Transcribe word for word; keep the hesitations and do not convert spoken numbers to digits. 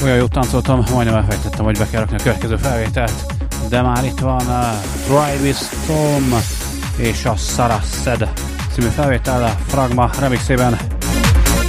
Olyan jót táncoltam, majdnem elfejtettem, hogy be kell rakni a következő felvételt, de már itt van a Travis Storm és a Sarah Said című felvétel Fragma remixében.